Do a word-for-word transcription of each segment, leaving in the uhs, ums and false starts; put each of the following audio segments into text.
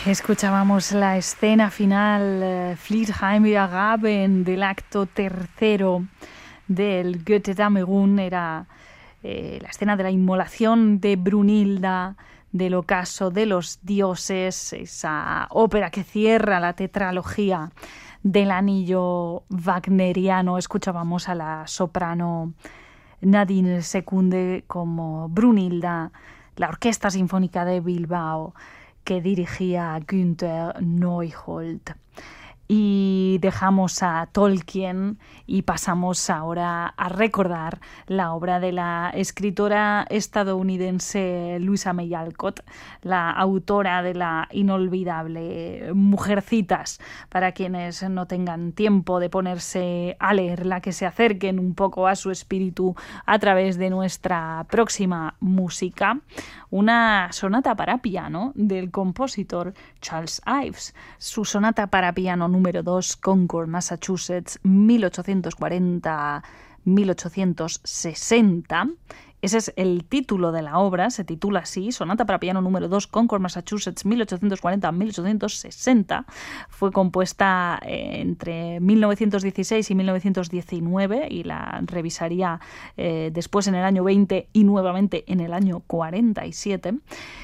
Escuchábamos la escena final, eh, Fließheim wir Raben, del acto tercero del Goethe-Dameron. Era eh, la escena de la inmolación de Brunilda, del ocaso de los dioses, esa ópera que cierra la tetralogía del anillo wagneriano. Escuchábamos a la soprano Nadine Secunde como Brunilda, la Orquesta Sinfónica de Bilbao, que dirigía Günther Neuhold. Y dejamos a Tolkien y pasamos ahora a recordar la obra de la escritora estadounidense Louisa May Alcott, la autora de la inolvidable Mujercitas. Para quienes no tengan tiempo de ponerse a leerla, que se acerquen un poco a su espíritu a través de nuestra próxima música, una sonata para piano del compositor Charles Ives, su sonata para piano número dos, Concord, Massachusetts, mil ochocientos cuarenta a mil ochocientos sesenta. Ese es el título de la obra, se titula así, Sonata para piano número dos, Concord, Massachusetts, mil ochocientos cuarenta a mil ochocientos sesenta. Fue compuesta eh, entre mil novecientos dieciséis y mil novecientos diecinueve y la revisaría eh, después en el año veinte y nuevamente en el año cuarenta y siete.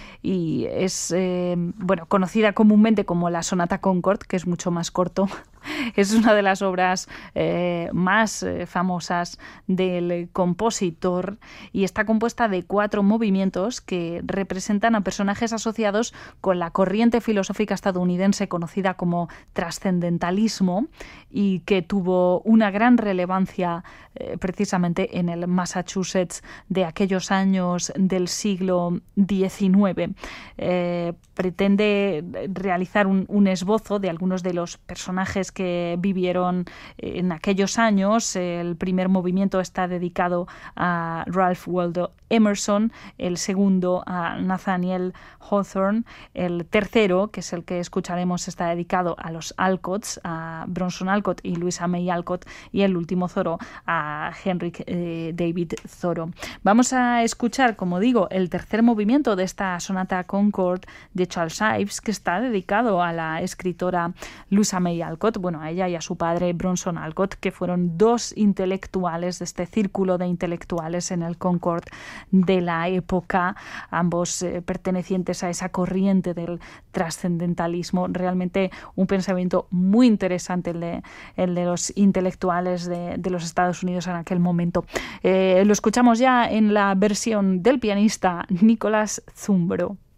Y es eh, bueno, conocida comúnmente como la Sonata Concord, que es mucho más corto. Es una de las obras eh, más eh, famosas del compositor y está compuesta de cuatro movimientos que representan a personajes asociados con la corriente filosófica estadounidense conocida como trascendentalismo y que tuvo una gran relevancia eh, precisamente en el Massachusetts de aquellos años del siglo diecinueve. Eh, pretende realizar un, un esbozo de algunos de los personajes que vivieron en aquellos años. El primer movimiento está dedicado a Ralph Waldo Emerson, el segundo a Nathaniel Hawthorne, el tercero, que es el que escucharemos, está dedicado a los Alcotts, a Bronson Alcott y Louisa May Alcott, y el último Thoreau a Henrik eh, David Thoreau. Vamos a escuchar, como digo, el tercer movimiento de esta sonata Concord de Charles Ives, que está dedicado a la escritora Louisa May Alcott, bueno, a ella y a su padre Bronson Alcott, que fueron dos intelectuales de este círculo de intelectuales en el Concord de la época, ambos eh, pertenecientes a esa corriente del trascendentalismo. Realmente un pensamiento muy interesante el de, el de los intelectuales de, de los Estados Unidos en aquel momento. Eh, lo escuchamos ya en la versión del pianista Nicolás Zumbro.